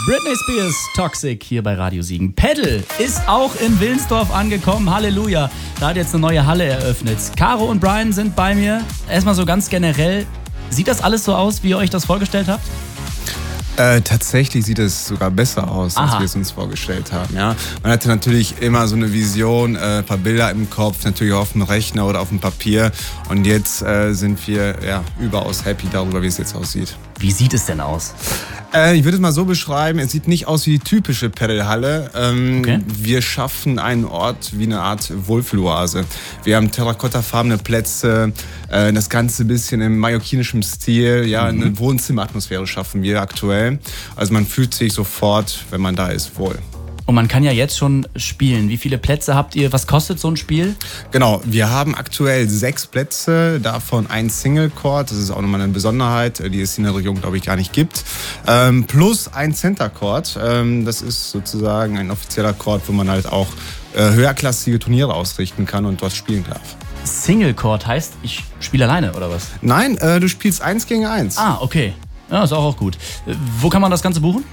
Britney Spears, Toxic, hier bei Radio Siegen. Pedal ist auch in Wilnsdorf angekommen. Halleluja. Da hat jetzt eine neue Halle eröffnet. Caro und Brian sind bei mir. Erstmal so ganz generell. Sieht das alles so aus, wie ihr euch das vorgestellt habt? Tatsächlich sieht es sogar besser aus, als wir es uns vorgestellt haben. Ja? Man hatte natürlich immer so eine Vision, ein paar Bilder im Kopf, natürlich auf dem Rechner oder auf dem Papier. Und jetzt sind wir überaus happy darüber, wie es jetzt aussieht. Wie sieht es denn aus? Ich würde es mal so beschreiben, es sieht nicht aus wie die typische Pedalhalle. Okay. Wir schaffen einen Ort wie eine Art Wohlfühloase. Wir haben terrakottafarbene Plätze, das Ganze ein bisschen im mallorquinischen Stil. Ja, eine Wohnzimmeratmosphäre schaffen wir aktuell. Also man fühlt sich sofort, wenn man da ist, wohl. Und man kann ja jetzt schon spielen. Wie viele Plätze habt ihr? Was kostet so ein Spiel? Genau, wir haben aktuell 6 Plätze, davon ein Single Court. Das ist auch nochmal eine Besonderheit, die es in der Region, glaube ich, gar nicht gibt. Plus ein Center Court. Das ist sozusagen ein offizieller Court, wo man halt auch höherklassige Turniere ausrichten kann und dort spielen darf. Single Court heißt, ich spiele alleine, oder was? Nein, du spielst 1 gegen 1. Ah, okay. Ja, ist auch gut. Wo kann man das Ganze buchen?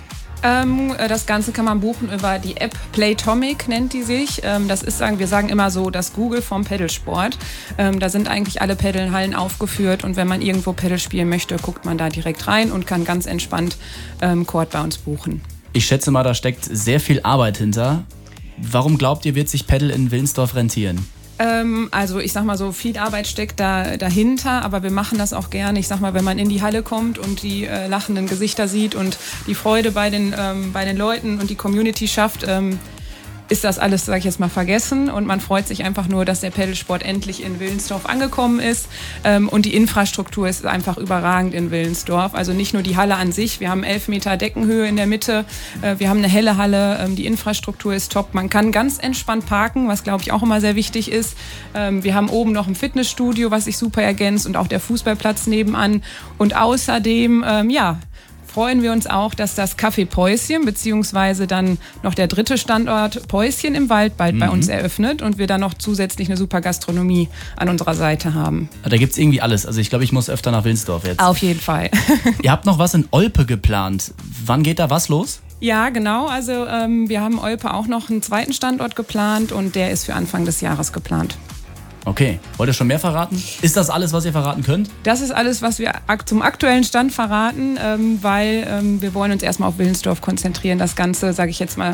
Das Ganze kann man buchen über die App Playtomic, nennt die sich. Das ist, wir sagen immer so, das Google vom Pedalsport. Da sind eigentlich alle Pedalhallen aufgeführt und wenn man irgendwo Pedal spielen möchte, guckt man da direkt rein und kann ganz entspannt Court bei uns buchen. Ich schätze mal, da steckt sehr viel Arbeit hinter. Warum glaubt ihr, wird sich Pedal in Wilnsdorf rentieren? Also ich sag mal so, viel Arbeit steckt dahinter, aber wir machen das auch gerne. Ich sag mal, wenn man in die Halle kommt und die lachenden Gesichter sieht und die Freude bei den Leuten und die Community schafft, ist das alles, sag ich jetzt mal, vergessen und man freut sich einfach nur, dass der Pedalsport endlich in Wilnsdorf angekommen ist und die Infrastruktur ist einfach überragend in Wilnsdorf. Also nicht nur die Halle an sich, wir haben 11 Meter Deckenhöhe in der Mitte, wir haben eine helle Halle, die Infrastruktur ist top, man kann ganz entspannt parken, was glaube ich auch immer sehr wichtig ist. Wir haben oben noch ein Fitnessstudio, was sich super ergänzt und auch der Fußballplatz nebenan und außerdem, freuen wir uns auch, dass das Café Päuschen, beziehungsweise dann noch der 3. Standort Päuschen im Wald bald bei uns eröffnet und wir dann noch zusätzlich eine super Gastronomie an unserer Seite haben. Da gibt's irgendwie alles. Also ich glaube, ich muss öfter nach Wilnsdorf jetzt. Auf jeden Fall. Ihr habt noch was in Olpe geplant. Wann geht da was los? Ja, genau. Also wir haben Olpe auch noch einen 2. Standort geplant und der ist für Anfang des Jahres geplant. Okay, wollt ihr schon mehr verraten? Ist das alles, was ihr verraten könnt? Das ist alles, was wir zum aktuellen Stand verraten, weil wir wollen uns erstmal auf Wilnsdorf konzentrieren. Das Ganze, sage ich jetzt mal,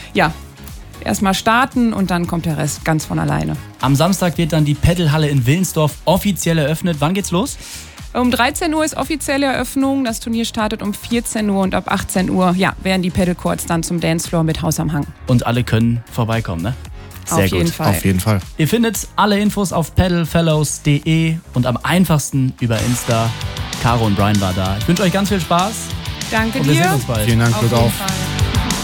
erstmal starten und dann kommt der Rest ganz von alleine. Am Samstag wird dann die Pedalhalle in Wilnsdorf offiziell eröffnet. Wann geht's los? Um 13 Uhr ist offizielle Eröffnung. Das Turnier startet um 14 Uhr und ab 18 Uhr werden die Pedalcourts dann zum Dancefloor mit Haus am Hang. Und alle können vorbeikommen, ne? Sehr gut. Auf jeden Fall. Ihr findet alle Infos auf pedalfellows.de und am einfachsten über Insta. Caro und Brian war da. Ich wünsche euch ganz viel Spaß. Danke und wir dir. sehen uns bald. Vielen Dank, Auf Glück jeden auf. Fall.